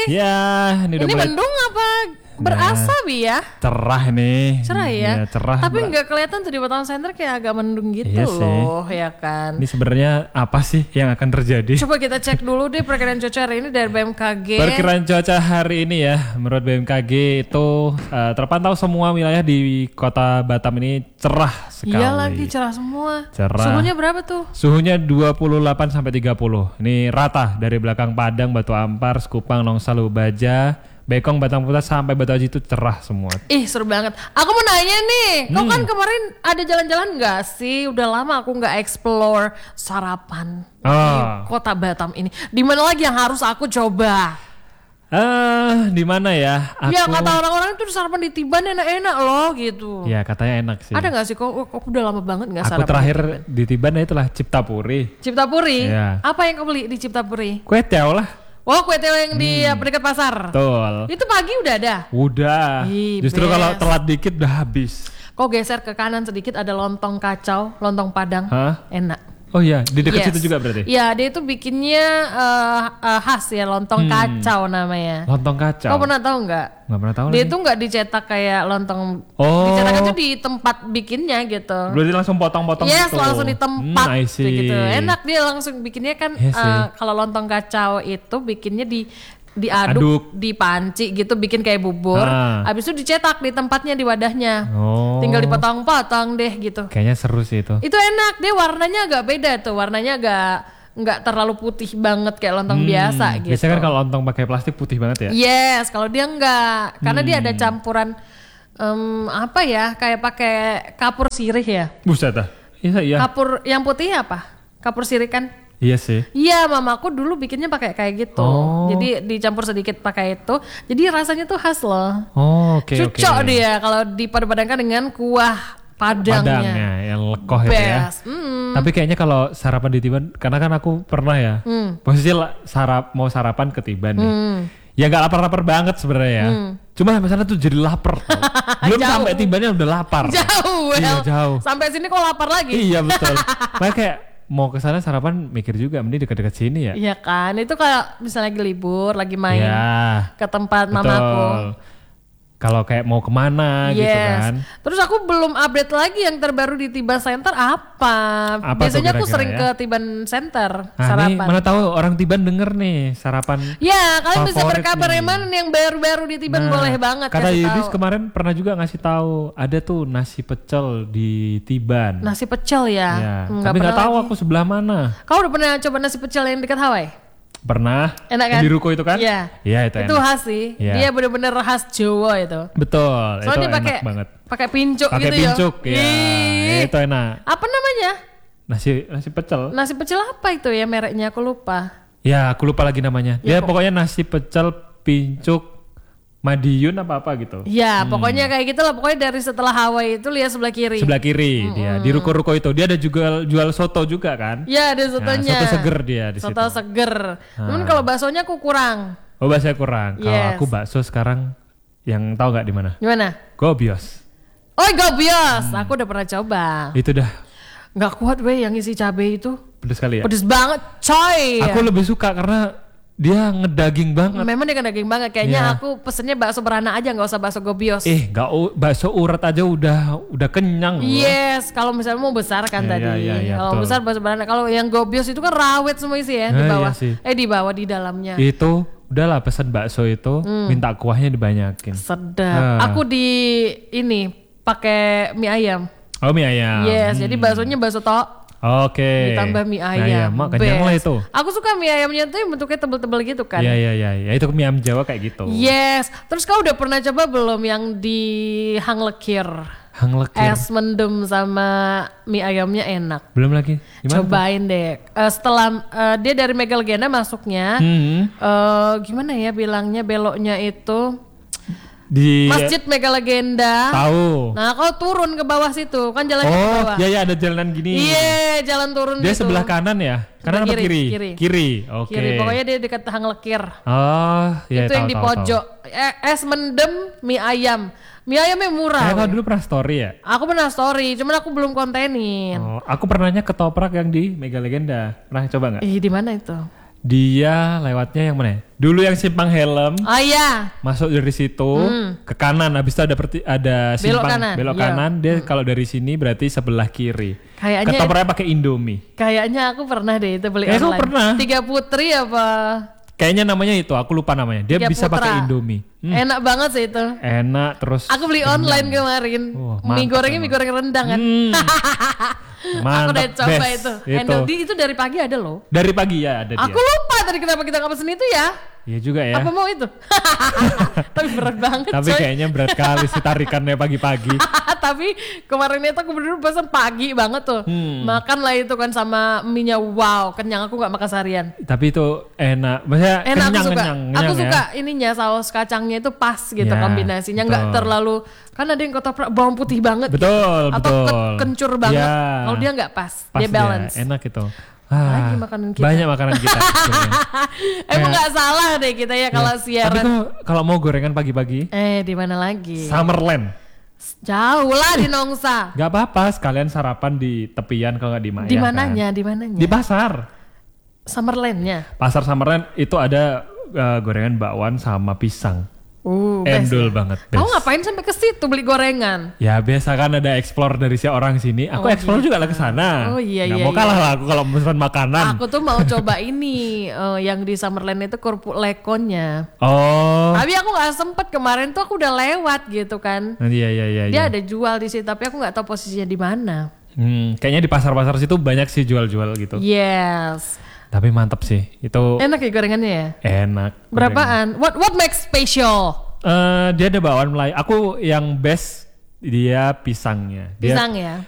Ya, ini udah Ini mulai mendung apa berasap ya? cerah nih. Cerah ya? Iya, cerah. Tapi Mbak. nggak kelihatan tuh di Batam Center kayak agak mendung gitu Iya sih. loh, ya kan? Ini sebenarnya apa sih yang akan terjadi? Coba kita cek dulu deh perkiraan cuaca hari ini dari BMKG. Perkiraan cuaca hari ini ya, menurut BMKG itu terpantau semua wilayah di kota Batam ini cerah sekali. Iya lagi cerah semua. Cerah. Suhunya berapa tuh? Suhunya 28 sampai 30. Ini rata dari belakang Padang, Batu Ampar, Sekupang, Nongsa, Baja, Bekong, Batang Putar sampai Batu Haji itu cerah semua. Ih seru banget. Aku mau nanya nih, kau kan kemarin ada jalan-jalan nggak sih? Udah lama aku nggak explore sarapan di kota Batam ini. Di mana lagi yang harus aku coba? Di mana ya? Ya kata orang-orang itu sarapan di Tiban enak-enak loh gitu. Ya katanya enak sih. Ada nggak sih kok udah lama banget nggak sarapan? Aku terakhir di Tiban itulah Ciptapuri. Ciptapuri? Iya. Apa yang kau beli di Ciptapuri? Kue tiaw lah. Oh kue tiaw yang di dekat pasar. Betul. Itu pagi udah ada. Udah. Ih, Justru best. kalau telat dikit udah habis. Kau geser ke kanan sedikit ada lontong kacau, lontong Padang. Hah? Enak. Oh iya, di dekat Yes. situ juga berarti. Iya, dia itu bikinnya khas ya, lontong kacau namanya. Lontong kacau. Kau pernah tahu nggak? Nggak pernah tahu Dia lagi. itu nggak dicetak kayak lontong. Oh. Dicetak aja di tempat bikinnya gitu. Berarti langsung potong-potong Yes, gitu. langsung di tempat I see. gitu. Enak dia langsung bikinnya kan. Iya sih. Kalau lontong kacau itu bikinnya diaduk, Aduk. di panci gitu, bikin kayak bubur. Habis itu dicetak di tempatnya di wadahnya. Oh. Tinggal dipotong-potong deh gitu. Kayaknya seru sih itu. Itu enak, dia warnanya agak beda tuh, warnanya nggak terlalu putih banget kayak lontong biasa gitu. Biasanya kan kalau lontong pakai plastik putih banget ya. Yes, kalau dia enggak, karena dia ada campuran apa ya, kayak pakai kapur sirih ya. Buset dah. Iya iya. Kapur yang putih apa? Kapur sirih kan? Iya sih. Iya, mamaku dulu bikinnya pakai kayak gitu. Oh. Jadi dicampur sedikit pakai itu. Jadi rasanya tuh khas loh. Oh, oke oke. Cocok dia kalau dipadankan dengan kuah padangnya. Padangnya yang lekoh itu ya. Best. Tapi kayaknya kalau sarapan di Tiban, karena kan aku pernah ya, posisi mau sarapan ke Tiban nih. Ya nggak lapar-lapar banget sebenarnya ya. Cuma sampai sana tuh jadi lapar. Tau. Belum Jauh. sampai Tibannya udah lapar. Jauh, Iya, Wel. jauh. Sampai sini kok lapar lagi? Iya betul. Makanya kayak mau ke sana sarapan mikir juga, mending dekat-dekat sini ya. Iya kan, itu kayak misalnya lagi libur, lagi main Ya, ke tempat betul. mamaku. Kalau kayak mau kemana gitu kan. Terus aku belum update lagi yang terbaru di Tiban Center apa. Apa tuh Biasanya aku kira-kira sering ya? ke Tiban Center Nah, ini sarapan. mana tahu orang Tiban denger nih sarapan. Ya, kalian bisa favorit berkabar nih. yang mana nih yang baru-baru di Tiban, boleh banget Kata kasih Yudis tahu. kemarin pernah juga ngasih tahu ada tuh nasi pecel di Tiban. Nasi pecel ya. Ya, Nggak tapi nggak pernah tahu lagi. aku sebelah mana. Kau udah pernah coba nasi pecel yang dekat Hawaii? Pernah. Enak Yang kan? di ruko itu kan? Iya. Iya itu Itu enak. khas sih. Iya. Dia bener-bener khas Jawa itu. Betul. Soalnya itu dia pakai enak banget. pakai pincuk Pakai gitu pincuk ya. ya. Ih. Itu enak. Apa namanya? Nasi pecel. Nasi pecel apa itu ya mereknya, aku lupa. Ya, aku lupa lagi namanya. Dia pokoknya nasi pecel pincuk Madiun apa gitu. Ya, pokoknya kayak gitu lah. Pokoknya dari setelah Hawaii itu lihat sebelah kiri. Sebelah kiri dia di ruko-ruko itu. Dia ada juga jual soto juga kan? Ya, ada sotonya. soto seger dia di situ. Soto seger. Cuman kalau baksonya aku kurang. Oh, bakso kurang. Kalau Yes. aku bakso sekarang yang tahu nggak di mana? Gimana? Gobios. Oh, gobios. Aku udah pernah coba. Itu dah Nggak kuat weh yang isi cabai itu. pedes kali ya. Pedes banget, coy. Aku lebih suka karena dia ngedaging banget. Memang dia kan daging banget. Kayaknya Iya. aku pesennya bakso beranak aja, nggak usah bakso gobios. Bakso urat aja udah kenyang loh. Yes, kalau misalnya mau besar kan Iya, tadi. iya, iya, Kalau betul. besar bakso beranak. Kalau yang gobios itu kan rawit semua isi ya di Nah, bawah. iya sih. Di bawah di dalamnya. Itu udahlah pesen bakso itu minta kuahnya dibanyakin. Sedap. Aku di ini pakai mie ayam. Oh, mie ayam. Yes, jadi baksonya bakso tok. Oke. Ditambah mie Nah, iya, ayam. mak kenyang lah Best. itu. Aku suka mie ayamnya tuh yang bentuknya tebel-tebel gitu kan. Iya, iya, iya, iya. Itu mie ayam Jawa kayak gitu. Yes. Terus kau udah pernah coba belum yang di Hang Lekir? Hang lekir. Es mendem sama mie ayamnya enak. Belum lagi. Gimana? Cobain deh. Setelah dia dari Mega Legenda masuknya, gimana ya bilangnya, beloknya itu Di Masjid Mega Legenda. tahu. Nah, kau turun ke bawah situ, kan jalannya ke Oh, bawah. iya iya ada jalanan gini. Iya, jalan turun Dia gitu. sebelah kanan ya? Kanan apa Kiri, kiri? kiri. Kiri. Oke. Kiri, pokoknya dia dekat Hang Lekir. Oh, iya Itu yang di pojok. Es mendem mie ayam. Mie ayamnya murah. Kau dulu pernah story ya? Aku pernah story, cuman aku belum kontenin. Oh, aku pernahnya ketoprak yang di Mega Legenda. Pernah coba nggak? Ih, di mana itu? Dia lewatnya yang mana ya? Dulu yang simpang Helm. Oh iya. Masuk dari situ ke kanan, habis itu ada simpang belok kanan. Dia kalau dari sini berarti sebelah kiri. Kayaknya ketopraknya pakai Indomie. Kayaknya aku pernah deh itu beli Kayak online. aku pernah. 3 Putri apa? Kayaknya namanya itu, aku lupa namanya. Dia bisa pakai Indomie. Enak banget sih itu. Enak terus. Aku beli online kemarin. Mie goreng rendang kan. Aku udah coba itu. Handle itu dari pagi ada loh. Dari pagi ya ada dia. Aku lupa tadi kenapa kita nggak pesen itu ya. Iya juga ya. Apa mau itu? Tapi berat banget. Tapi kayaknya berat kali sih tarikannya pagi-pagi. Tapi kemarin itu aku bener-bener pesen pagi banget tuh. Makan lah itu kan sama mie-nya, wow kenyang, aku gak makan seharian. Tapi itu enak, maksudnya enak, kenyang, aku suka ya. ininya, saus kacangnya itu pas gitu ya, kombinasinya, nggak terlalu, kan ada yang ketoprak bawang putih banget betul, gitu. Atau kencur banget ya. Kalau dia nggak pas dia balance dia, enak itu. Lagi makanan kita. Banyak makanan kita. Emang nggak salah deh kita ya kalau siaran. Tapi kalau mau gorengan pagi-pagi. Di mana lagi? Summerland. Jauh lah di Nongsa. Gak apa-apa, sekalian sarapan di tepian kalau nggak di Maya. Di mananya? Kan? Di mananya? Di pasar. Summerlandnya. Pasar Summerland itu ada gorengan bakwan sama pisang. Endul banget. Kamu ngapain sampai ke situ beli gorengan? Ya biasa kan ada explore dari si orang sini. Aku explore juga lah ke sana. Oh iya. Gak mau kalah lah aku kalau pesan makanan. Aku tuh mau coba ini yang di Summerland itu kerupuk lekonnya. Oh. Tapi aku nggak sempet, kemarin tuh aku udah lewat gitu kan. Iya. Dia ada jual di situ tapi aku nggak tahu posisinya di mana. Kayaknya di pasar-pasar situ banyak sih jual-jual gitu. Yes. Tapi mantep sih, itu enak ya gorengannya ya? Enak. Berapaan? What makes special? Dia ada bakwan Melayu. Aku yang best dia pisangnya. Pisang ya?